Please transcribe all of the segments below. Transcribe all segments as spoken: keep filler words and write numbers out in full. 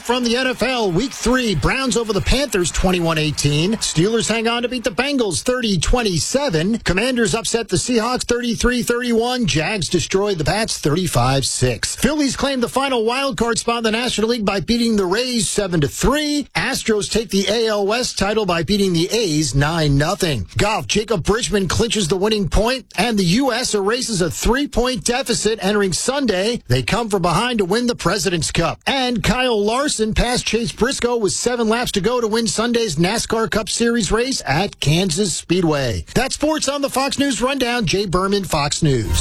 from the N F L. Week three, Browns over the Panthers twenty-one eighteen. Steelers hang on to beat the Bengals thirty twenty-seven. Commanders upset the Seahawks thirty-three thirty-one. Jags destroyed the Pats thirty-five six. Phillies claim the final wildcard spot in the National League by beating the Rays seven to three. Astros take the A L West title by beating the A's nine nothing. Golf, Jacob Bridgman clinches the winning point, and the U S erases a three-point deficit entering Sunday. They come from behind to win the President's Cup. And Kyle Larson passed Chase Briscoe with seven laps to go to win Sunday's NASCAR Cup Series race at Kansas Speedway. That's sports on the Fox News Rundown. Jay Berman, Fox News.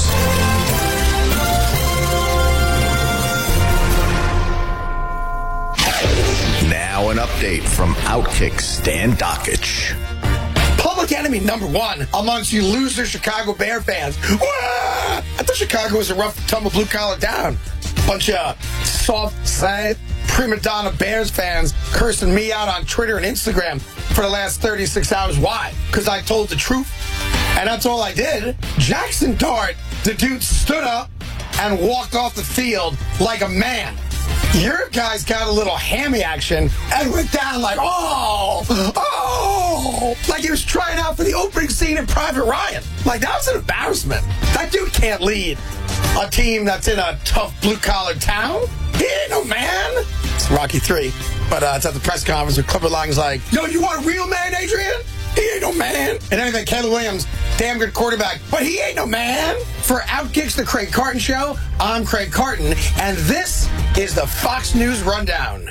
Now an update from Outkick Stan Dockich. Public enemy number one amongst you loser Chicago Bear fans. Wah! I thought Chicago was a rough, tumble, blue-collar town. Bunch of soft-side, prima donna Bears fans cursing me out on Twitter and Instagram for the last thirty-six hours. Why? Because I told the truth. And that's all I did. Jackson Dart, the dude stood up and walked off the field like a man. Your guys got a little hammy action and went down like, oh, oh, like he was trying out for the opening scene in Private Ryan. Like, that was an embarrassment. That dude can't lead a team that's in a tough blue-collar town. He ain't no man. It's Rocky three, but uh, it's at the press conference where Clipper Lang's like, yo, you want a real man, Adrian? He ain't no man. And then Caleb Williams, damn good quarterback, but he ain't no man. For Outkick's The Craig Carton Show, I'm Craig Carton, and this is the Fox News Rundown.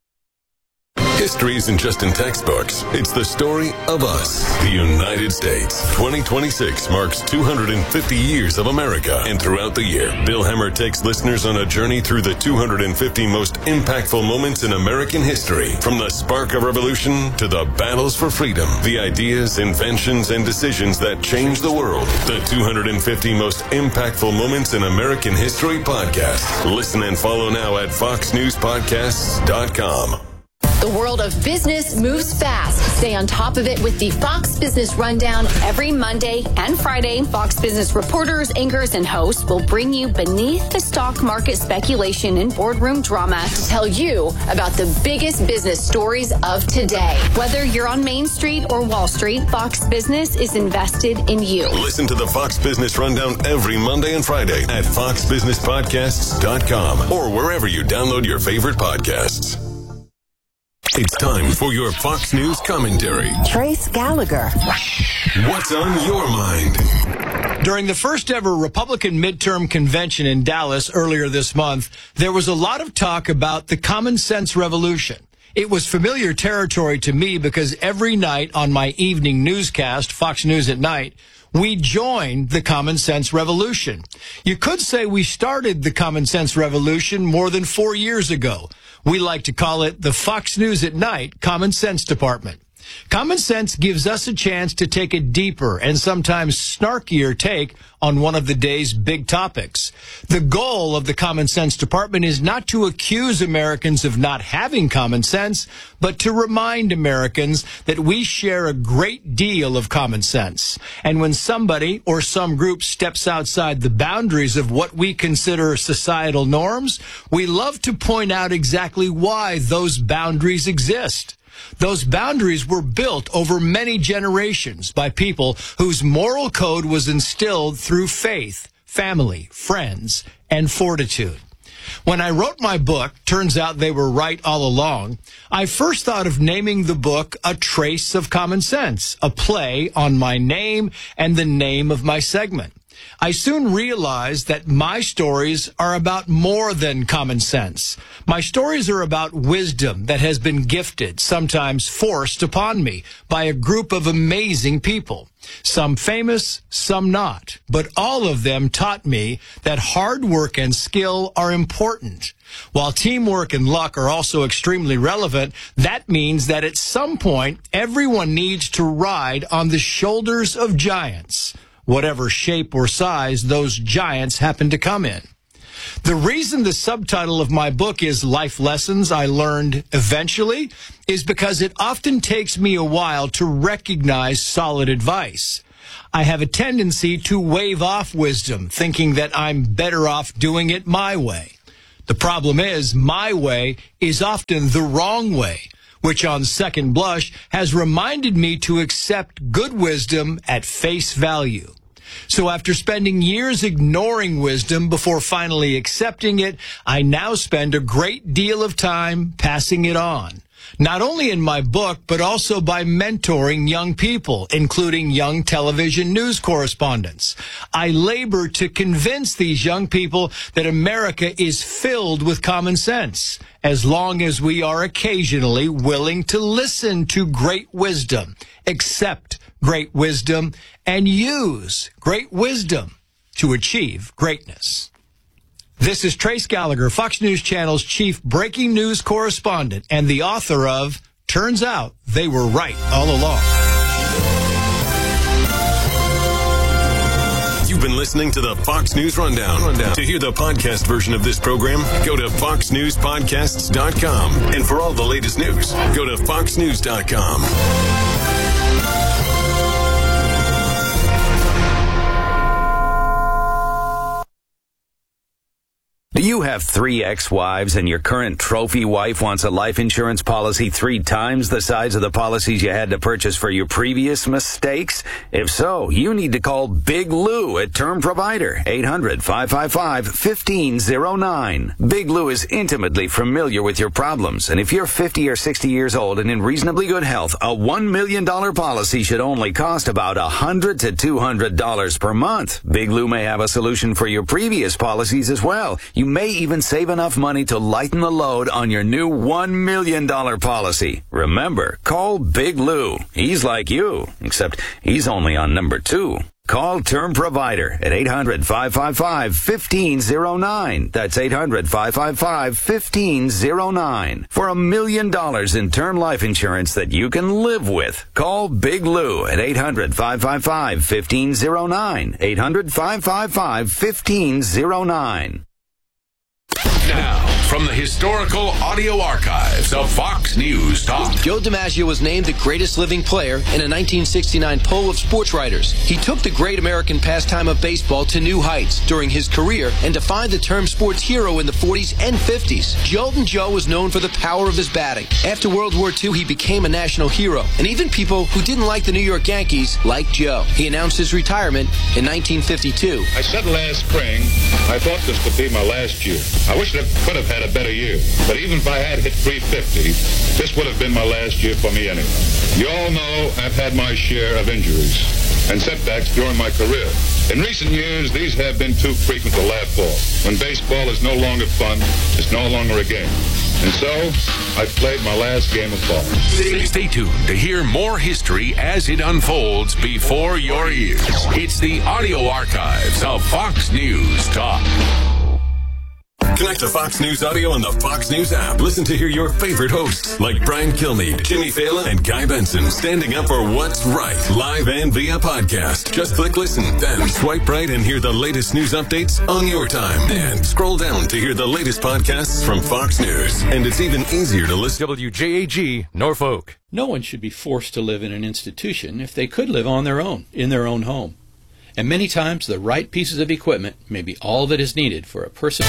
History isn't just in textbooks. It's the story of us, the United States. twenty twenty-six marks two hundred fifty years of America. And throughout the year, Bill Hemmer takes listeners on a journey through the two hundred fifty most impactful moments in American history. From the spark of revolution to the battles for freedom, the ideas, inventions, and decisions that changed the world. The two hundred fifty most impactful moments in American history podcast. Listen and follow now at fox news podcasts dot com. The world of business moves fast. Stay on top of it with the Fox Business Rundown every Monday and Friday. Fox Business reporters, anchors, and hosts will bring you beneath the stock market speculation and boardroom drama to tell you about the biggest business stories of today. Whether you're on Main Street or Wall Street, Fox Business is invested in you. Listen to the Fox Business Rundown every Monday and Friday at fox business podcasts dot com or wherever you download your favorite podcasts. It's time for your Fox News commentary. Trace Gallagher. What's on your mind? During the first ever Republican midterm convention in Dallas earlier this month, there was a lot of talk about the common sense revolution. It was familiar territory to me because every night on my evening newscast, Fox News at Night, we joined the common sense revolution. You could say we started the common sense revolution more than four years ago. We like to call it the Fox News at Night Common Sense Department. Common sense gives us a chance to take a deeper and sometimes snarkier take on one of the day's big topics. The goal of the Common Sense Department is not to accuse Americans of not having common sense, but to remind Americans that we share a great deal of common sense. And when somebody or some group steps outside the boundaries of what we consider societal norms, we love to point out exactly why those boundaries exist. Those boundaries were built over many generations by people whose moral code was instilled through faith, family, friends, and fortitude. When I wrote my book, turns out they were right all along, I first thought of naming the book A Trace of Common Sense, a play on my name and the name of my segment. I soon realized that my stories are about more than common sense. My stories are about wisdom that has been gifted, sometimes forced upon me, by a group of amazing people. Some famous, some not, but all of them taught me that hard work and skill are important. While teamwork and luck are also extremely relevant, that means that at some point, everyone needs to ride on the shoulders of giants, whatever shape or size those giants happen to come in. The reason the subtitle of my book is Life Lessons I Learned Eventually is because it often takes me a while to recognize solid advice. I have a tendency to wave off wisdom, thinking that I'm better off doing it my way. The problem is, my way is often the wrong way, which on second blush has reminded me to accept good wisdom at face value. So after spending years ignoring wisdom before finally accepting it, I now spend a great deal of time passing it on. Not only in my book, but also by mentoring young people, including young television news correspondents. I labor to convince these young people that America is filled with common sense, as long as we are occasionally willing to listen to great wisdom, accept great wisdom, and use great wisdom to achieve greatness. This is Trace Gallagher, Fox News Channel's chief breaking news correspondent and the author of Turns Out They Were Right All Along. You've been listening to the Fox News Rundown. Rundown. To hear the podcast version of this program, go to fox news podcasts dot com. And for all the latest news, go to fox news dot com. Do you have three ex-wives and your current trophy wife wants a life insurance policy three times the size of the policies you had to purchase for your previous mistakes? If so, you need to call Big Lou at Term Provider, eight hundred, five five five, one five zero nine. Big Lou is intimately familiar with your problems, and if you're fifty or sixty years old and in reasonably good health, a one million dollars policy should only cost about one hundred to two hundred dollars per month. Big Lou may have a solution for your previous policies as well. You may even save enough money to lighten the load on your new one million dollars policy. Remember, call Big Lou. He's like you, except he's only on number two. Call Term Provider at eight hundred, five five five, one five zero nine. That's eight hundred, five five five, one five zero nine. For a million dollars in term life insurance that you can live with. Call Big Lou at eight hundred, five five five, one five zero nine. eight hundred, five five five, one five zero nine. Now, from the historical audio archives of Fox News Talk. Joe DiMaggio was named the greatest living player in a nineteen sixty-nine poll of sports writers. He took the great American pastime of baseball to new heights during his career and defined the term sports hero in the forties and fifties. Joltin' Joe was known for the power of his batting. After World War Two, he became a national hero, and even people who didn't like the New York Yankees liked Joe. He announced his retirement in nineteen fifty-two. I said last spring, I thought this could be my last year. I wish I could have had a better year, but even if I had hit three fifty, this would have been my last year for me anyway. You all know I've had my share of injuries and setbacks during my career. In recent years, these have been too frequent to laugh off. When baseball is no longer fun, it's no longer a game. And so, I've played my last game of ball. Stay tuned to hear more history as it unfolds before your ears. It's the audio archives of Fox News Talk. Connect to Fox News Audio on the Fox News app. Listen to hear your favorite hosts like Brian Kilmeade, Jimmy Fallon, and Guy Benson standing up for what's right, live and via podcast. Just click listen, then swipe right and hear the latest news updates on your time. And scroll down to hear the latest podcasts from Fox News. And it's even easier to listen. W J A G, Norfolk. No one should be forced to live in an institution if they could live on their own, in their own home. And many times the right pieces of equipment may be all that is needed for a person.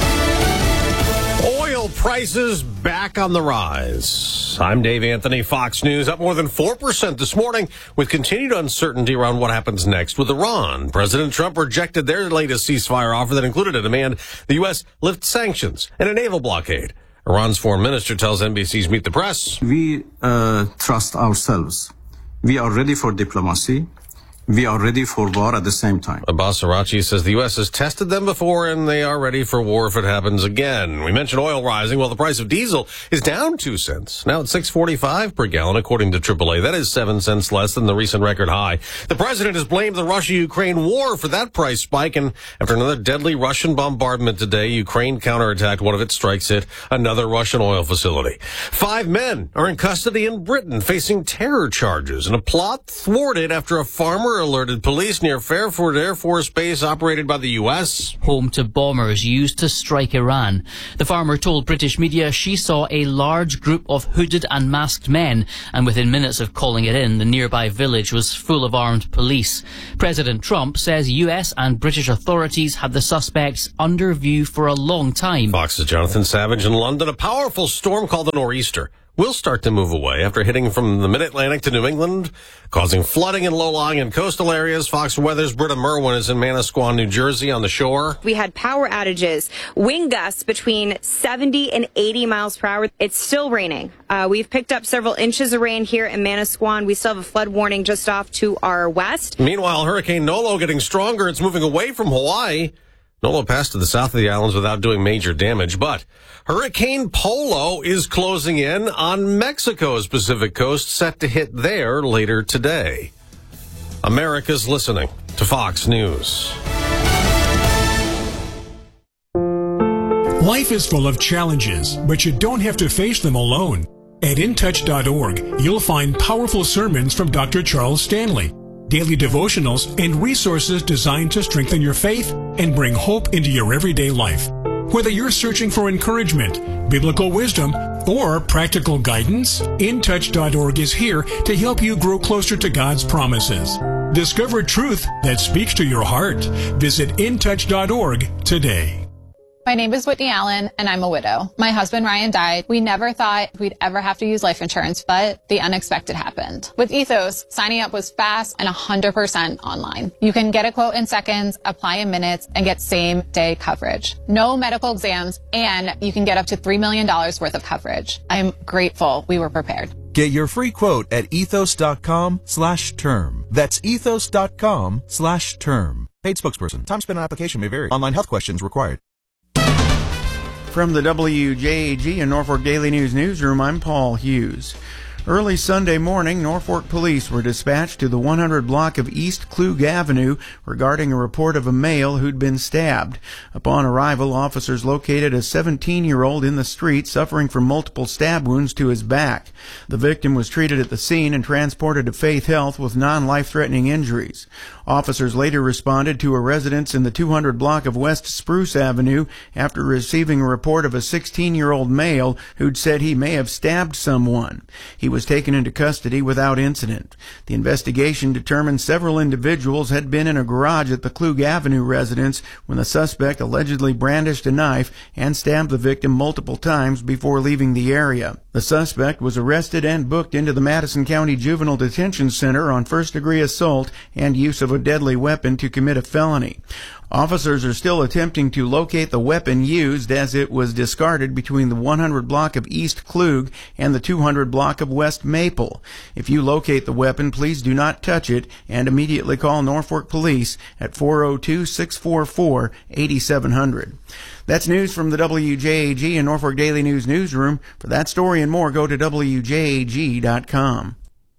Oil prices back on the rise. I'm Dave Anthony, Fox News, up more than four percent this morning with continued uncertainty around what happens next with Iran. President Trump rejected their latest ceasefire offer that included a demand the U S lift sanctions and a naval blockade. Iran's foreign minister tells N B C's Meet the Press. We uh, trust ourselves. We are ready for diplomacy. We are ready for war at the same time. Abbas Araghchi says the U S has tested them before and they are ready for war if it happens again. We mentioned oil rising. Well, the price of diesel is down two cents. Now it's six forty-five per gallon, according to triple A. That is seven cents less than the recent record high. The president has blamed the Russia-Ukraine war for that price spike. And after another deadly Russian bombardment today, Ukraine counterattacked one of its strikes hit another Russian oil facility. Five men are in custody in Britain facing terror charges in a plot thwarted after a farmer tower alerted police near Fairford Air Force Base operated by the U S. Home to bombers used to strike Iran. The farmer told British media she saw a large group of hooded and masked men, and within minutes of calling it in, the nearby village was full of armed police. President Trump says U S and British authorities had the suspects under view for a long time. Fox's Jonathan Savage in London. A powerful storm called the Nor'easter will start to move away after hitting from the mid-Atlantic to New England, causing flooding in low-lying and coastal areas. Fox Weather's Britta Merwin is in Manasquan, New Jersey on the shore. We had power outages, wind gusts between seventy and eighty miles per hour. It's still raining. Uh, we've picked up several inches of rain here in Manasquan. We still have a flood warning just off to our west. Meanwhile, Hurricane Nolo getting stronger. It's moving away from Hawaii. Nolo passed to the south of the islands without doing major damage, but Hurricane Polo is closing in on Mexico's Pacific coast, set to hit there later today. America's listening to Fox News. Life is full of challenges, but you don't have to face them alone. At in touch dot org, you'll find powerful sermons from Doctor Charles Stanley, daily devotionals, and resources designed to strengthen your faith and bring hope into your everyday life. Whether you're searching for encouragement, biblical wisdom, or practical guidance, in touch dot org is here to help you grow closer to God's promises. Discover truth that speaks to your heart. Visit in touch dot org today. My name is Whitney Allen, and I'm a widow. My husband, Ryan, died. We never thought we'd ever have to use life insurance, but the unexpected happened. With Ethos, signing up was fast and one hundred percent online. You can get a quote in seconds, apply in minutes, and get same-day coverage. No medical exams, and you can get up to three million dollars worth of coverage. I'm grateful we were prepared. Get your free quote at ethos dot com slash term. That's ethos dot com slash term. Paid spokesperson. Time spent on application may vary. Online health questions required. From the W J A G and Norfolk Daily News newsroom, I'm Paul Hughes. Early Sunday morning, Norfolk police were dispatched to the one hundred block of East Klug Avenue regarding a report of a male who'd been stabbed. Upon arrival, officers located a seventeen-year-old in the street suffering from multiple stab wounds to his back. The victim was treated at the scene and transported to Faith Health with non-life-threatening injuries. Officers later responded to a residence in the two hundred block of West Spruce Avenue after receiving a report of a sixteen-year-old male who'd said he may have stabbed someone. He was taken into custody without incident. The investigation determined several individuals had been in a garage at the Klug Avenue residence when the suspect allegedly brandished a knife and stabbed the victim multiple times before leaving the area. The suspect was arrested and booked into the Madison County Juvenile Detention Center on first-degree assault and use of a deadly weapon to commit a felony. Officers are still attempting to locate the weapon used as it was discarded between the one hundred block of East Klug and the two hundred block of West Maple. If you locate the weapon, please do not touch it and immediately call Norfolk Police at four oh two, six four four, eight seven zero zero. That's news from the W J A G and Norfolk Daily News newsroom. For that story and more, go to W J A G dot com.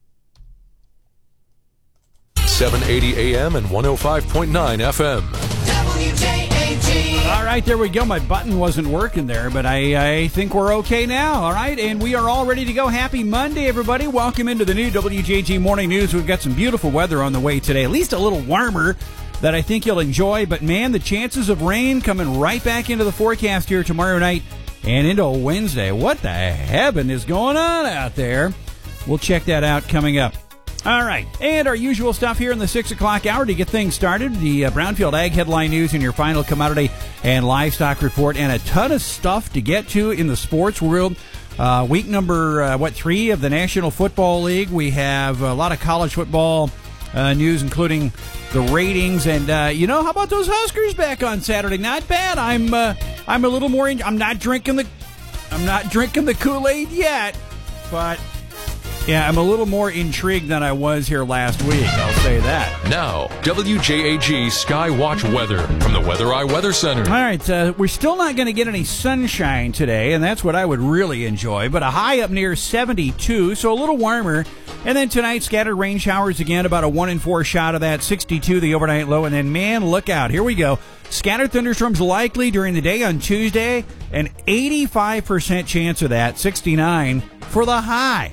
seven eighty A M and one oh five point nine F M. W J A G. All right, there we go. My button wasn't working there, but I, I think we're okay now. All right, and we are all ready to go. Happy Monday, everybody. Welcome into the new W J A G Morning News. We've got some beautiful weather on the way today, at least a little warmer that I think you'll enjoy. But, man, the chances of rain coming right back into the forecast here tomorrow night and into Wednesday. What the heaven is going on out there? We'll check that out coming up. All right, and our usual stuff here in the six o'clock hour to get things started. The uh, Brownfield Ag headline news and your final commodity and livestock report, and a ton of stuff to get to in the sports world. Uh, week number, uh, what, three of the National Football League. We have a lot of college football uh, news, including the ratings. And, uh, you know, how about those Huskers back on Saturday? Not bad. I'm uh, I'm a little more, in- I'm not drinking the, I'm not drinking the Kool-Aid yet, but... yeah, I'm a little more intrigued than I was here last week, I'll say that. Now, W J A G Skywatch weather from the Weather Eye Weather Center. All right, uh, we're still not going to get any sunshine today, and that's what I would really enjoy, but a high up near seventy-two, so a little warmer. And then tonight, scattered rain showers again, about a one in four shot of that, sixty-two the overnight low, and then, man, look out. Here we go. Scattered thunderstorms likely during the day on Tuesday, an eighty-five percent chance of that, sixty-nine for the high.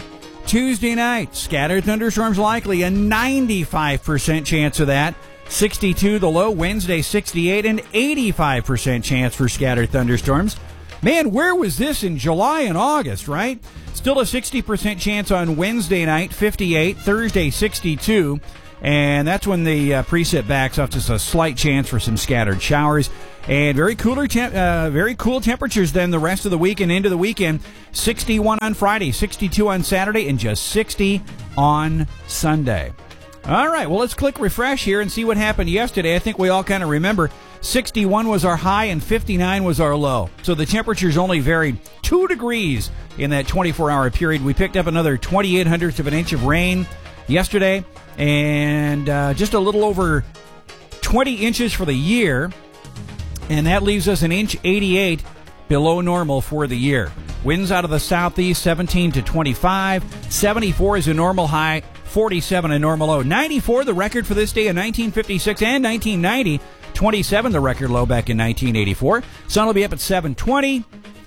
Tuesday night, scattered thunderstorms likely, a ninety-five percent chance of that. sixty-two the low. Wednesday, sixty-eight, and eighty-five percent chance for scattered thunderstorms. Man, where was this in July and August, right? Still a sixty percent chance on Wednesday night, fifty-eight. Thursday, sixty-two. And that's when the uh, preset backs off, just a slight chance for some scattered showers. And very cooler, temp- uh, very cool temperatures then the rest of the week and into the weekend. sixty-one on Friday, sixty-two on Saturday, and just sixty on Sunday. All right, well, let's click refresh here and see what happened yesterday. I think we all kind of remember sixty-one was our high and fifty-nine was our low. So the temperatures only varied two degrees in that twenty-four hour period. We picked up another twenty-eight hundredths of an inch of rain yesterday, and uh, just a little over twenty inches for the year, and that leaves us an inch eighty-eight below normal for the year. Winds out of the southeast, seventeen to twenty-five. seventy-four is a normal high, forty-seven a normal low. ninety-four the record for this day in nineteen fifty-six and nineteen ninety. twenty-seven the record low back in nineteen eighty-four. Sun will be up at seven twenty,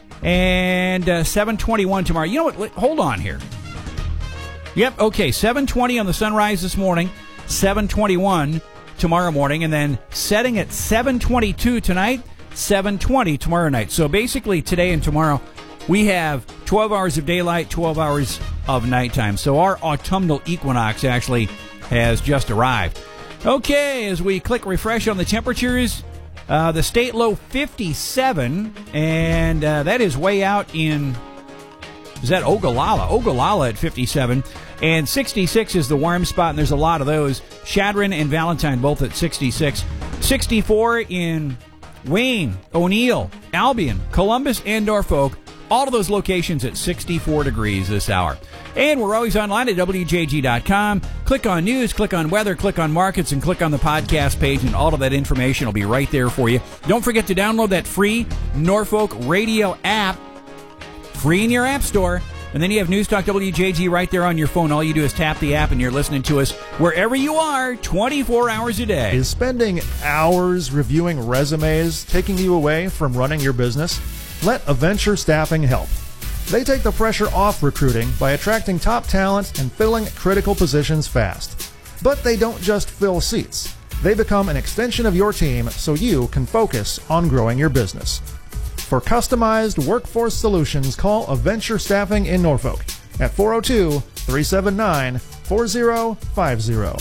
and uh, seven twenty-one tomorrow. You know what? Hold on here. Yep, okay, seven twenty on the sunrise this morning, seven twenty-one tomorrow morning, and then setting at seven twenty-two tonight, seven twenty tomorrow night. So basically today and tomorrow we have twelve hours of daylight, twelve hours of nighttime. So our autumnal equinox actually has just arrived. Okay, as we click refresh on the temperatures, uh, the state low fifty-seven, and uh, that is way out in... Is that Ogallala? Ogallala at fifty-seven. And sixty-six is the warm spot, and there's a lot of those. Chadron and Valentine both at sixty-six. sixty-four in Wayne, O'Neill, Albion, Columbus, and Norfolk. All of those locations at sixty-four degrees this hour. And we're always online at W J G dot com. Click on news, click on weather, click on markets, and click on the podcast page, and all of that information will be right there for you. Don't forget to download that free Norfolk Radio app. Free in your app store. And then you have News Talk W J G right there on your phone. All you do is tap the app and you're listening to us wherever you are, twenty-four hours a day. Is spending hours reviewing resumes taking you away from running your business? Let Aventure Staffing help. They take the pressure off recruiting by attracting top talent and filling critical positions fast. But they don't just fill seats. They become an extension of your team so you can focus on growing your business. For customized workforce solutions, call Aventure Staffing in Norfolk at four oh two, three seven nine, four oh five oh.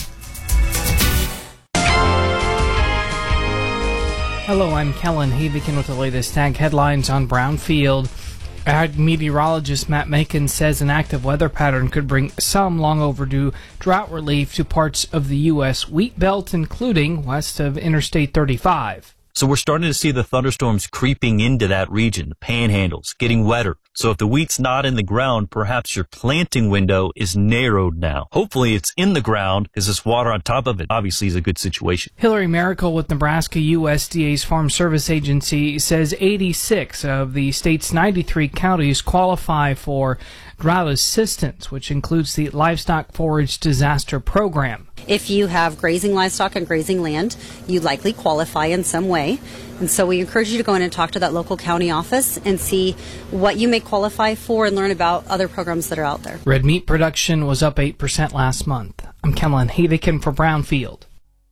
Hello, I'm Kellen Havikin with the latest tag headlines on Brownfield. Ag meteorologist Matt Macon says an active weather pattern could bring some long overdue drought relief to parts of the U S wheat belt, including west of Interstate thirty-five. So we're starting to see the thunderstorms creeping into that region, the panhandles, getting wetter. So if the wheat's not in the ground, perhaps your planting window is narrowed now. Hopefully it's in the ground because this water on top of it obviously is a good situation. Hillary Miracle with Nebraska U S D A's Farm Service Agency says eighty-six of the state's ninety-three counties qualify for drought assistance, which includes the Livestock Forage Disaster Program. If you have grazing livestock and grazing land, you likely qualify in some way. And so we encourage you to go in and talk to that local county office and see what you may qualify for and learn about other programs that are out there. Red meat production was up eight percent last month. I'm Kellen Havikin for Brownfield.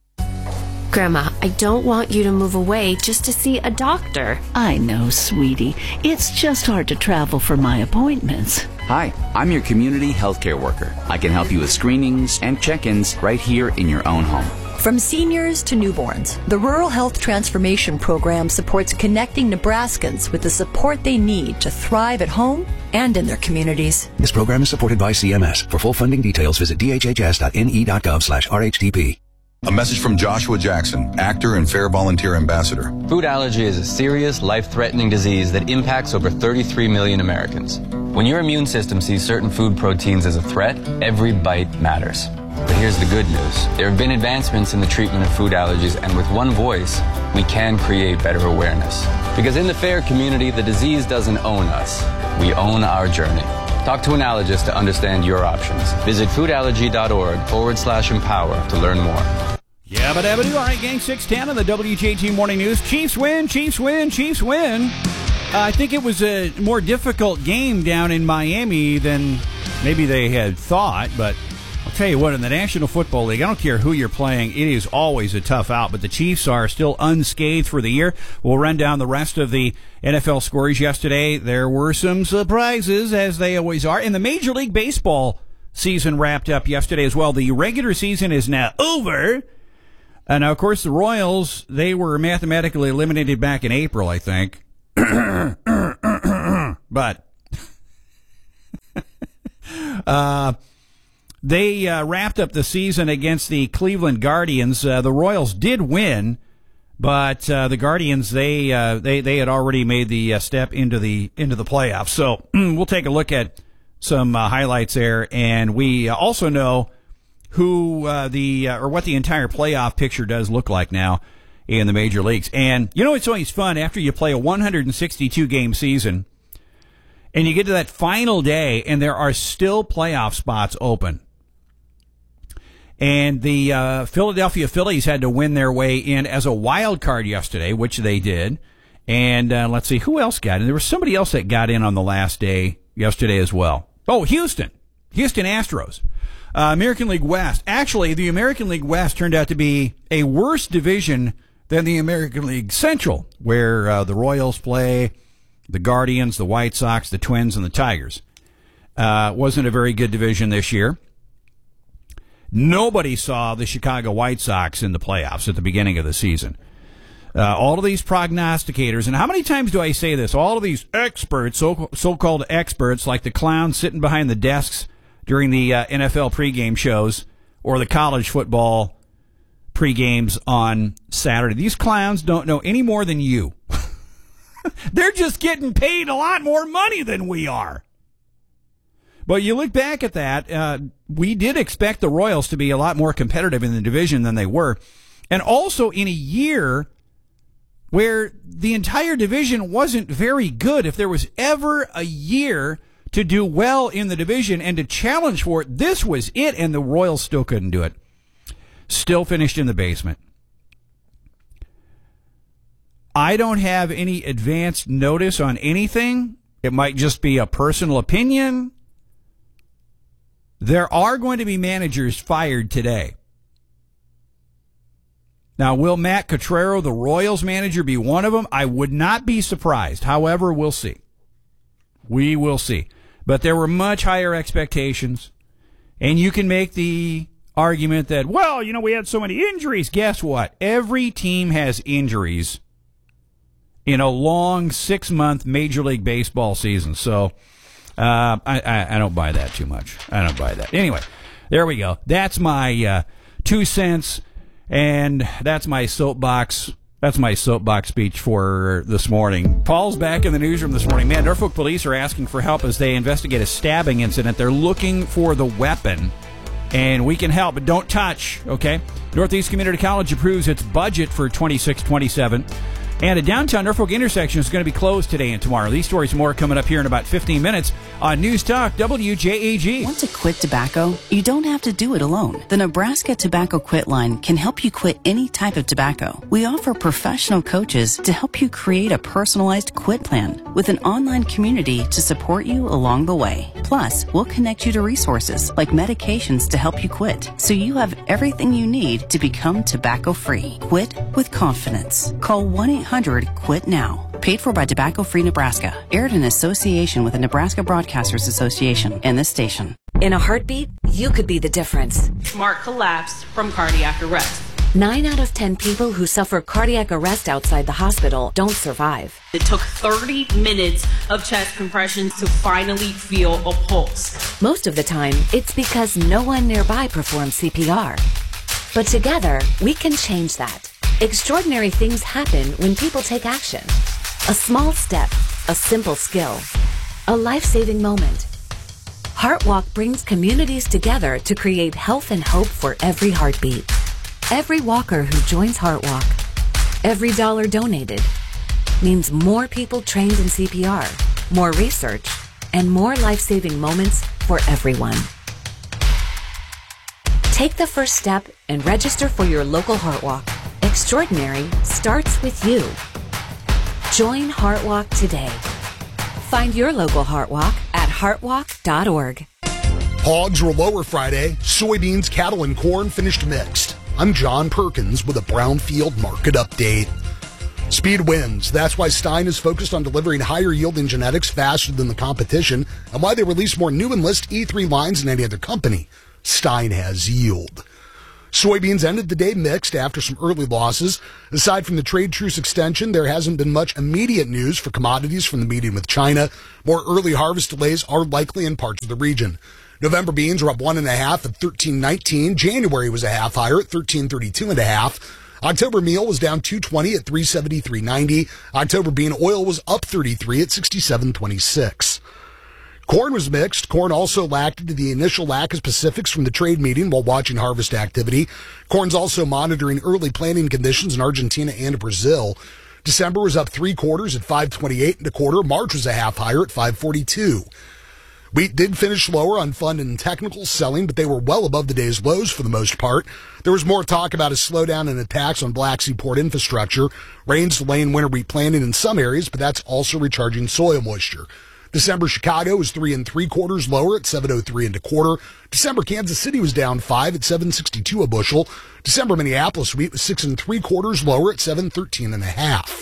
Grandma, I don't want you to move away just to see a doctor. I know, sweetie. It's just hard to travel for my appointments. Hi, I'm your community healthcare worker. I can help you with screenings and check-ins right here in your own home. From seniors to newborns, the Rural Health Transformation Program supports connecting Nebraskans with the support they need to thrive at home and in their communities. This program is supported by C M S. For full funding details, visit d h h s dot n e dot gov slash r h t p. A message from Joshua Jackson, actor and Fair Volunteer Ambassador. Food allergy is a serious, life-threatening disease that impacts over thirty-three million Americans. When your immune system sees certain food proteins as a threat, every bite matters. But here's the good news. There have been advancements in the treatment of food allergies, and with one voice, we can create better awareness. Because in the FAIR community, the disease doesn't own us. We own our journey. Talk to an allergist to understand your options. Visit foodallergy.org forward slash empower to learn more. Yeah, but dabba do. All right, gang, six ten on the W J G Morning News. Chiefs win, Chiefs win, Chiefs win. Uh, I think it was a more difficult game down in Miami than maybe they had thought, but I'll tell you what, in the National Football League, I don't care who you're playing, it is always a tough out, but the Chiefs are still unscathed for the year. We'll run down the rest of the N F L scores yesterday. There were some surprises, as they always are, and the Major League Baseball season wrapped up yesterday as well. The regular season is now over. And now, of course, the Royals, they were mathematically eliminated back in April, I think. But uh, they uh, wrapped up the season against the Cleveland Guardians. Uh, the Royals did win, but uh, the Guardians, they uh, they they had already made the uh, step into the into the playoffs. So we'll take a look at some uh, highlights there, and we also know who uh, the uh, or what the entire playoff picture does look like now in the major leagues. And you know, it's always fun after you play a one hundred sixty-two game season and you get to that final day and there are still playoff spots open. And the uh, Philadelphia Phillies had to win their way in as a wild card yesterday, which they did. And uh, let's see, who else got in? There was somebody else that got in on the last day yesterday as well. Oh, Houston. Houston Astros. Uh, American League West. Actually, the American League West turned out to be a worse division than the American League Central, where uh, the Royals play, the Guardians, the White Sox, the Twins, and the Tigers. Uh, wasn't a very good division this year. Nobody saw the Chicago White Sox in the playoffs at the beginning of the season. Uh, all of these prognosticators, and how many times do I say this? All of these experts, so, so-called experts, like the clowns sitting behind the desks during the uh, N F L pregame shows or the college football pregames on Saturday. These clowns don't know any more than you. They're just getting paid a lot more money than we are. But you look back at that, uh, we did expect the Royals to be a lot more competitive in the division than they were. And also in a year where the entire division wasn't very good. If there was ever a year to do well in the division and to challenge for it, this was it, and the Royals still couldn't do it. Still finished in the basement. I don't have any advance notice on anything. It might just be a personal opinion. There are going to be managers fired today. Now, will Matt Cottrero, the Royals manager, be one of them? I would not be surprised. However, we'll see. We will see. But there were much higher expectations. And you can make the argument that, well, you know, we had so many injuries. Guess what? Every team has injuries in a long six-month Major League Baseball season. So uh, I, I, I don't buy that too much. I don't buy that. Anyway, there we go. That's my uh, two cents. And that's my soapbox. That's my soapbox speech for this morning. Paul's back in the newsroom this morning. Man, Norfolk police are asking for help as they investigate a stabbing incident. They're looking for the weapon, and we can help, but don't touch, okay? Northeast Community College approves its budget for twenty-six twenty-seven. And a downtown Norfolk intersection is going to be closed today and tomorrow. These stories more coming up here in about fifteen minutes on News Talk W J A G. Want to quit tobacco? You don't have to do it alone. The Nebraska Tobacco Quit Line can help you quit any type of tobacco. We offer professional coaches to help you create a personalized quit plan with an online community to support you along the way. Plus, we'll connect you to resources like medications to help you quit, so you have everything you need to become tobacco-free. Quit with confidence. Call one eight hundred quit now. Paid for by Tobacco Free Nebraska. Aired in association with the Nebraska Broadcasters Association and this station. In a heartbeat, you could be the difference. Mark collapsed from cardiac arrest. Nine out of ten people who suffer cardiac arrest outside the hospital don't survive. It took thirty minutes of chest compressions to finally feel a pulse. Most of the time, it's because no one nearby performs C P R. But together, we can change that. Extraordinary things happen when people take action. A small step, a simple skill, a life-saving moment. HeartWalk brings communities together to create health and hope for every heartbeat. Every walker who joins HeartWalk, every dollar donated, means more people trained in C P R, more research, and more life-saving moments for everyone. Take the first step and register for your local HeartWalk. Extraordinary starts with you. Join HeartWalk today. Find your local HeartWalk at heartwalk dot org. Hogs were lower Friday. Soybeans, cattle, and corn finished mixed. I'm John Perkins with a Brownfield market update. Speed wins. That's why Stein is focused on delivering higher yielding genetics faster than the competition and why they release more new Enlist E three lines than any other company. Stein has yield. Soybeans ended the day mixed after some early losses. Aside from the trade truce extension, there hasn't been much immediate news for commodities from the meeting with China. More early harvest delays are likely in parts of the region. November beans are up one and a half at thirteen nineteen. January was a half higher at thirteen thirty-two and a half. October meal was down two twenty at three seventy-three ninety. October bean oil was up thirty-three at sixty-seven twenty-six. Corn was mixed. Corn also lacked into the initial lack of specifics from the trade meeting while watching harvest activity. Corn's also monitoring early planting conditions in Argentina and Brazil. December was up three quarters at five twenty-eight and a quarter. March was a half higher at five forty-two. Wheat did finish lower on fund and technical selling, but they were well above the day's lows for the most part. There was more talk about a slowdown in attacks on Black Sea port infrastructure. Rains delaying winter wheat planting in some areas, but that's also recharging soil moisture. December Chicago was three and three quarters lower at seven oh three and a quarter. December Kansas City was down five at seven sixty-two a bushel. December Minneapolis wheat was six and three quarters lower at seven thirteen and a half.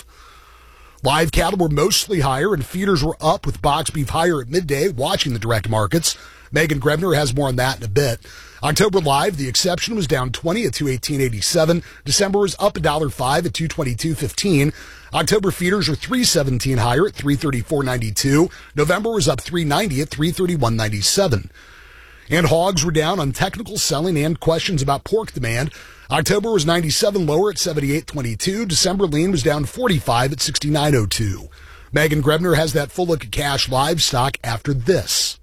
Live cattle were mostly higher and feeders were up with box beef higher at midday, watching the direct markets. Megan Grebner has more on that in a bit. October live, the exception was down twenty at two eighteen eighty-seven. December was up one dollar five at two twenty-two fifteen. October feeders are three seventeen higher at three thirty-four ninety-two. November was up three ninety at three thirty-one ninety-seven. And hogs were down on technical selling and questions about pork demand. October was ninety-seven lower at seventy-eight twenty-two. December lean was down forty-five at sixty-nine oh two. Megan Grebner has that full look at cash livestock after this.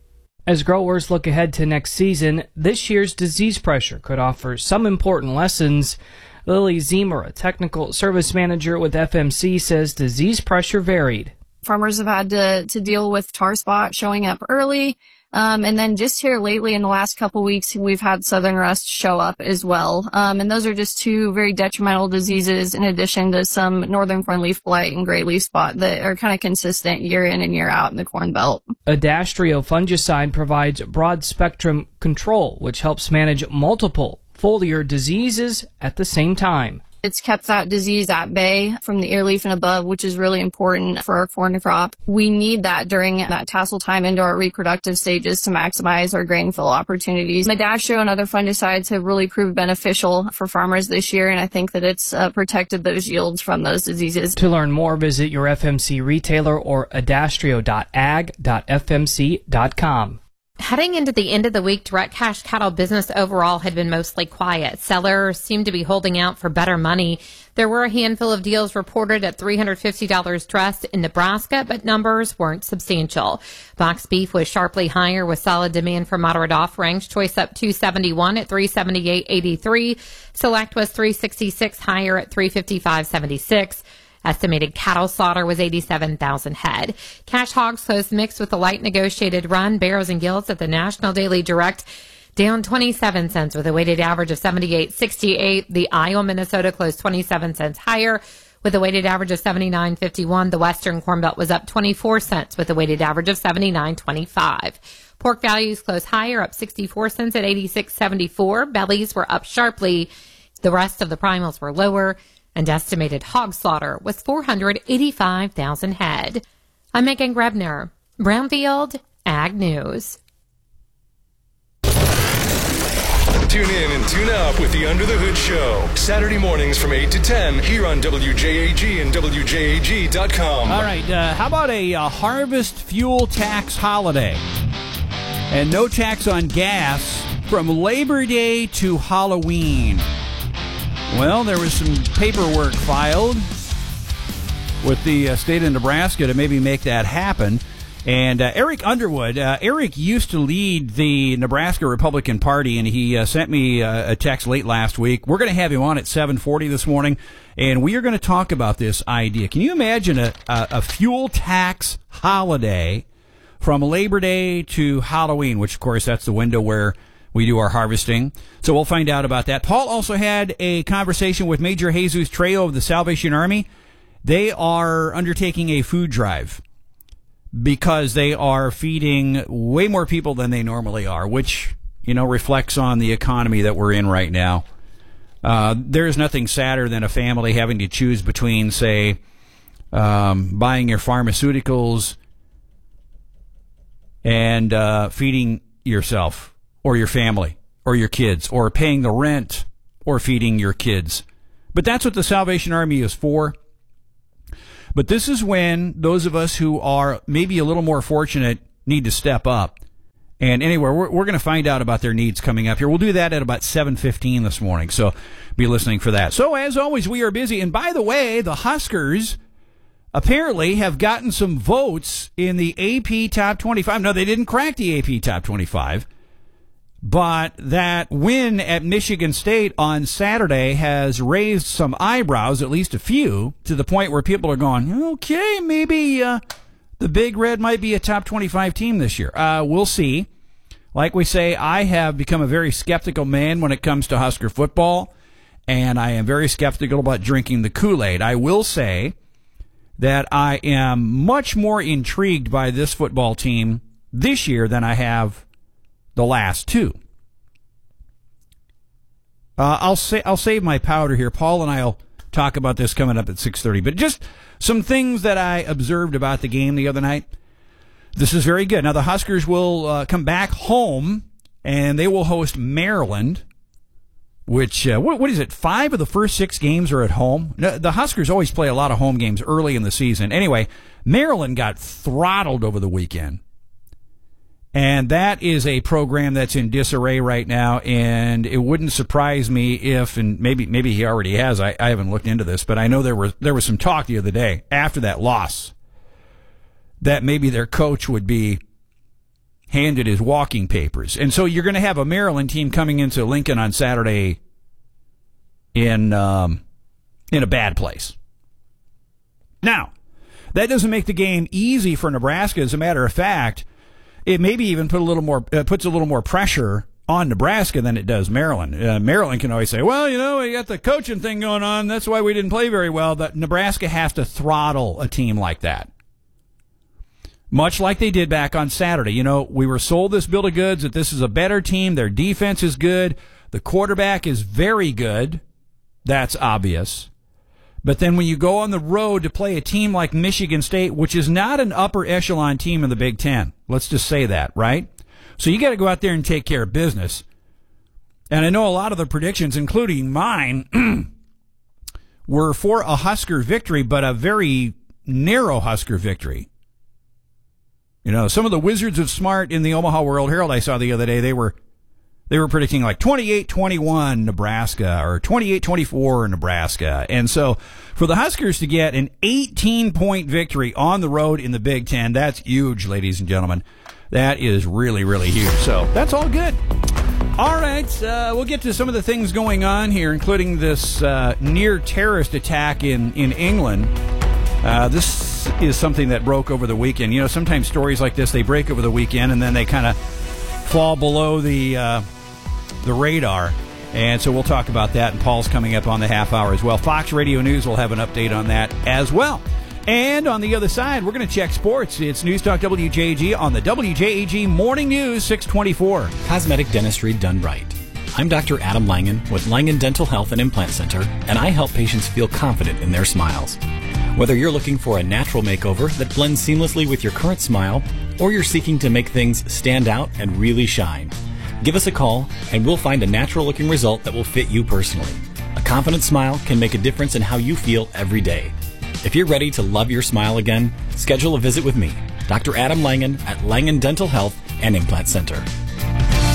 As growers look ahead to next season, this year's disease pressure could offer some important lessons. Lily Zemer, a technical service manager with F M C, says disease pressure varied. Farmers have had to, to deal with tar spot showing up early. Um, and then just here lately in the last couple weeks, we've had southern rust show up as well. Um, and those are just two very detrimental diseases in addition to some northern corn leaf blight and gray leaf spot that are kind of consistent year in and year out in the Corn Belt. Adastrio fungicide provides broad spectrum control, which helps manage multiple foliar diseases at the same time. It's kept that disease at bay from the ear leaf and above, which is really important for our corn crop. We need that during that tassel time into our reproductive stages to maximize our grain fill opportunities. Adastrio and other fungicides have really proved beneficial for farmers this year, and I think that it's uh, protected those yields from those diseases. To learn more, visit your F M C retailer or adastrio dot ag dot f m c dot com. Heading into the end of the week, direct cash cattle business overall had been mostly quiet. Sellers seemed to be holding out for better money. There were a handful of deals reported at three hundred fifty dollars dressed in Nebraska, but numbers weren't substantial. Box beef was sharply higher with solid demand for moderate offerings. Choice up two seventy-one at three seventy-eight eighty-three. Select was three sixty-six higher at three fifty-five seventy-six. Estimated cattle slaughter was eighty-seven thousand head. Cash hogs closed mixed with a light negotiated run. Barrows and gilts at the National Daily Direct down twenty-seven cents with a weighted average of seventy-eight sixty-eight. The Iowa, Minnesota closed twenty-seven cents higher with a weighted average of seventy-nine fifty-one. The Western Corn Belt was up twenty-four cents with a weighted average of seventy-nine twenty-five. Pork values closed higher, up sixty-four cents at eighty-six seventy-four. Bellies were up sharply. The rest of the primals were lower. And estimated hog slaughter was four hundred eighty-five thousand head. I'm Megan Grebner, Brownfield Ag News. Tune in and tune up with the Under the Hood Show. Saturday mornings from eight to ten here on W J A G and W J A G dot com. All right, uh, how about a uh, harvest fuel tax holiday? And no tax on gas from Labor Day to Halloween. Well, there was some paperwork filed with the uh, state of Nebraska to maybe make that happen. And uh, Eric Underwood, uh, Eric used to lead the Nebraska Republican Party, and he uh, sent me uh, a text late last week. We're going to have him on at seven forty this morning, and we are going to talk about this idea. Can you imagine a, a, a fuel tax holiday from Labor Day to Halloween, which, of course, that's the window where we do our harvesting. So we'll find out about that. Paul also had a conversation with Major Jesus Trejo of the Salvation Army. They are undertaking a food drive. because they are feeding way more people than they normally are, which, you know, reflects on the economy that we're in right now. Uh, there's nothing sadder than a family having to choose between, say, um, buying your pharmaceuticals and uh, feeding yourself or your family or your kids, or paying the rent or feeding your kids. But that's what the Salvation Army is for. But this is when those of us who are maybe a little more fortunate need to step up. And anyway, we're, we're going to find out about their needs coming up here. We'll do that at about seven fifteen this morning, so be listening for that. So, as always, we are busy. And by the way, the Huskers apparently have gotten some votes in the A P Top twenty-five. No, they didn't crack the A P Top twenty-five. But that win at Michigan State on Saturday has raised some eyebrows, at least a few, to the point where people are going, okay, maybe uh, the Big Red might be a top twenty-five team this year. Uh, we'll see. Like we say, I have become a very skeptical man when it comes to Husker football, and I am very skeptical about drinking the Kool-Aid. I will say that I am much more intrigued by this football team this year than I have the last two. Uh, I'll say I'll save my powder here. Paul and I'll talk about this coming up at six thirty. But just some things that I observed about the game the other night. This is very good. Now the Huskers will uh, come back home and they will host Maryland. Which uh, what, what is it? Five of the first six games are at home. No, the Huskers always play a lot of home games early in the season. Anyway, Maryland got throttled over the weekend. And that is a program that's in disarray right now, and it wouldn't surprise me if, and maybe maybe he already has, I, I haven't looked into this, but I know there was, there was some talk the other day after that loss that maybe their coach would be handed his walking papers. And so you're going to have a Maryland team coming into Lincoln on Saturday in um, in a bad place. Now, that doesn't make the game easy for Nebraska. As a matter of fact, it maybe even put a little more uh, puts a little more pressure on Nebraska than it does Maryland. Uh, Maryland can always say, well, you know, we got the coaching thing going on. That's why we didn't play very well. That Nebraska has to throttle a team like that. Much like they did back on Saturday. You know, we were sold this bill of goods that this is a better team. Their defense is good. The quarterback is very good. That's obvious. But then when you go on the road to play a team like Michigan State, which is not an upper echelon team in the Big Ten, let's just say that, right? So you got to go out there and take care of business. And I know a lot of the predictions, including mine, were for a Husker victory, but a very narrow Husker victory. You know, some of the Wizards of Smart in the Omaha World Herald I saw the other day, they were They were predicting like twenty-eight twenty-one Nebraska or twenty-eight twenty-four Nebraska. And so for the Huskers to get an eighteen-point victory on the road in the Big Ten, that's huge, ladies and gentlemen. That is really, really huge. So that's all good. All right, uh, we'll get to some of the things going on here, including this uh, near terrorist attack in, in England. Uh, this is something that broke over the weekend. You know, sometimes stories like this, they break over the weekend and then they kind of fall below the... Uh, the radar, and so we'll talk about that, and Paul's coming up on the half hour as well. Fox Radio News will have an update on that as well. And on the other side, we're going to check sports. It's News Talk W J A G on the W J A G Morning News six twenty-four. Cosmetic dentistry done right. I'm Doctor Adam Langen with Langen Dental Health and Implant Center, and I help patients feel confident in their smiles. Whether you're looking for a natural makeover that blends seamlessly with your current smile, or you're seeking to make things stand out and really shine, give us a call, and we'll find a natural-looking result that will fit you personally. A confident smile can make a difference in how you feel every day. If you're ready to love your smile again, schedule a visit with me, Doctor Adam Langen at Langen Dental Health and Implant Center.